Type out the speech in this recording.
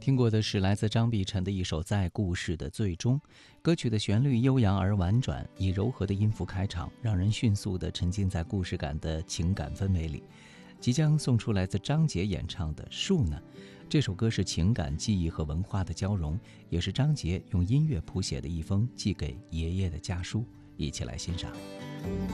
听过的是来自张碧晨的一首《在故事的最终》，歌曲的旋律悠扬而婉转，以柔和的音符开场，让人迅速地沉浸在故事感的情感氛围里。即将送出来自张杰演唱的《树呢》，这首歌是情感、记忆和文化的交融，也是张杰用音乐谱写的一封寄给爷爷的家书，一起来欣赏。